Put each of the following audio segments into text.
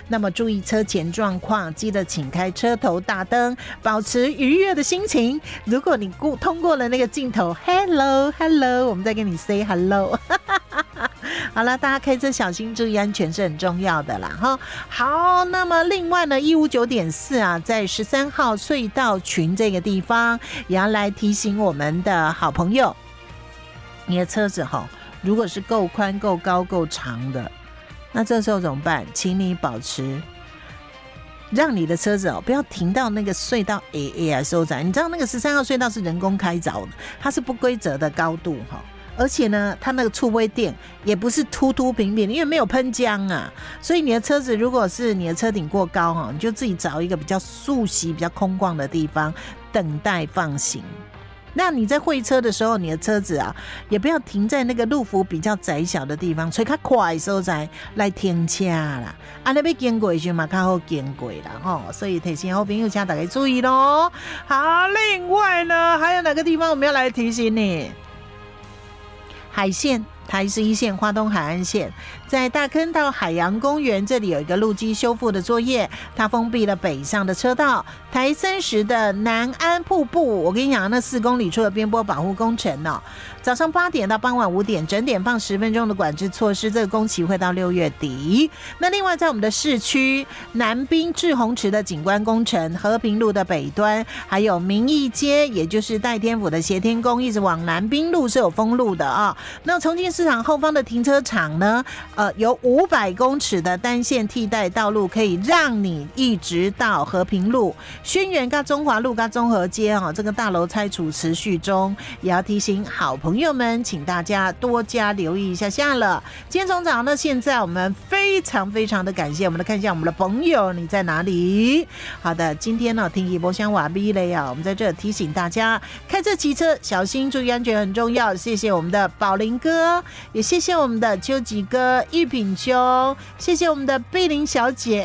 那么注意车前状况，记得请开车头大灯，保持愉悦的心情。如果你通过了那个镜头 ，Hello Hello， 我们再跟你 say Hello。好了，大家开车小心，注意安全是很重要的啦哈。好，那么另外呢，159.4啊，在13号隧道群这个地方，也要来提醒我们的好朋友，你的车子哈，如果是够宽、够高、够长的，那这时候怎么办？请你保持。让你的车子不要停到那个隧道收窄。你知道那个13号隧道是人工开凿的，它是不规则的高度哈。而且呢，它那个触位垫也不是凸凸平平，因为没有喷浆啊，所以你的车子如果是你的车顶过高你就自己找一个比较竖席、比较空旷的地方等待放行。那你在会车的时候，你的车子也不要停在那个路幅比较窄小的地方，找较快的所在来停车啦。那要经过的时候嘛，较好经过啦所以提醒好朋友，请大家注意咯。好，另外呢，还有哪个地方我们要来提醒你？海线台11线花东海岸线，在大坑到海洋公园这里有一个路基修复的作业，它封闭了北上的车道。台30的南安瀑布，我跟你讲，那4公里处的边坡保护工程早上8点到傍晚5点，整点放10分钟的管制措施，这个工期会到6月底。那另外在我们的市区，南滨志洪池的景观工程，和平路的北端，还有民义街，也就是代天府的协天宫，一直往南滨路是有封路的那重庆市场后方的停车场呢，有500公尺的单线替代道路，可以让你一直到和平路、轩辕跟中华路跟综合街这个大楼拆除持续中，也要提醒好朋友们，请大家多加留意一下了。今天从早上到现在，我们非常非常的感谢，我们来看一下我们的朋友你在哪里。好的，今天天气不像瓦比嘞我们在这提醒大家，开车骑车小心，注意安全很重要。谢谢我们的宝林哥，也谢谢我们的秋吉哥、玉品兄，谢谢我们的贝林小姐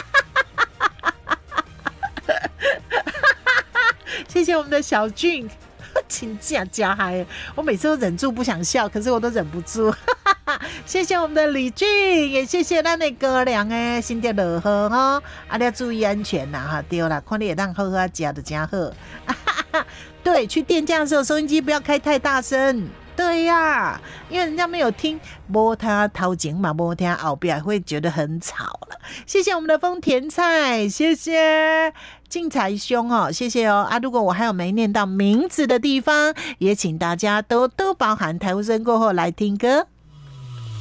谢谢我们的小俊请假加嗨，我每次都忍住不想笑，可是我都忍不住谢谢我们的李俊，也谢谢咱的哥俩身体落好你要注意安全啦对啦，看你也当好好吃的真好对，去店家的时候收音机不要开太大声，对呀，因为人家没有听，没听头前嘛，没听后边会觉得很吵了。谢谢我们的丰田菜，谢谢静财兄谢谢如果我还有没念到名字的地方，也请大家多多包涵。台呼声过后来听歌。